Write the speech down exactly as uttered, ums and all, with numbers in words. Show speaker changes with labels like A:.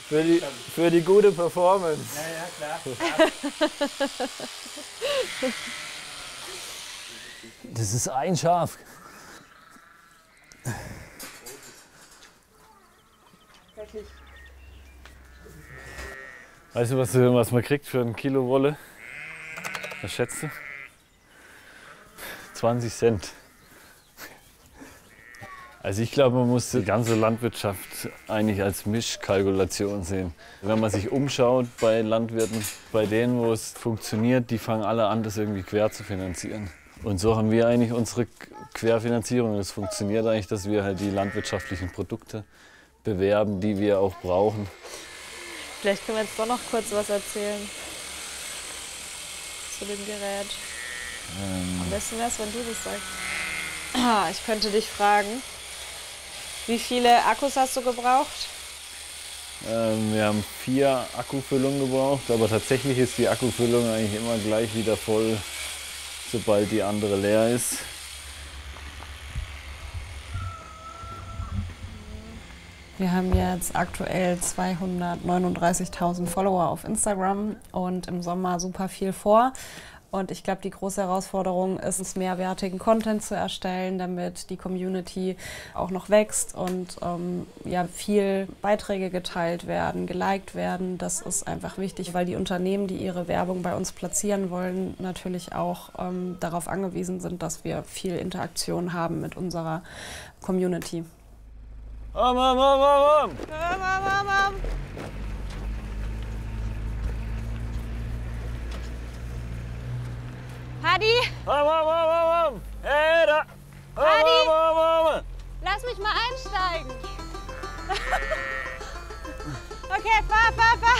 A: Für die, für die gute Performance.
B: Ja, ja, klar. klar.
A: Das ist ein Schaf.
C: Wirklich.
A: Weißt du, was, was man kriegt für ein Kilo Wolle? Was schätzt du? zwanzig Cent. Also ich glaube, man muss die ganze Landwirtschaft eigentlich als Mischkalkulation sehen. Wenn man sich umschaut bei Landwirten, bei denen, wo es funktioniert, die fangen alle an, das irgendwie quer zu finanzieren. Und so haben wir eigentlich unsere Querfinanzierung. Es funktioniert eigentlich, dass wir halt die landwirtschaftlichen Produkte bewerben, die wir auch brauchen.
C: Vielleicht können wir jetzt doch noch kurz was erzählen zu dem Gerät.
A: Ähm,
C: Am besten wäre es, wenn du das sagst. Ah, ich könnte dich fragen, wie viele Akkus hast du gebraucht?
A: ähm, wir haben vier Akkufüllungen gebraucht, aber tatsächlich ist die Akkufüllung eigentlich immer gleich wieder voll, sobald die andere leer ist.
C: Wir haben jetzt aktuell zweihundertneununddreißigtausend Follower auf Instagram und im Sommer super viel vor. Und ich glaube, die große Herausforderung ist es, mehrwertigen Content zu erstellen, damit die Community auch noch wächst und ähm, ja, viel Beiträge geteilt werden, geliked werden. Das ist einfach wichtig, weil die Unternehmen, die ihre Werbung bei uns platzieren wollen, natürlich auch ähm, darauf angewiesen sind, dass wir viel Interaktion haben mit unserer Community.
A: Am, am, am, am, am.
C: Hadi,
A: Am, am, am, am, am. Hey, da. Am,
C: Adi.
A: am, am, am.
C: lass mich mal einsteigen. Okay, fahr, fahr, fahr.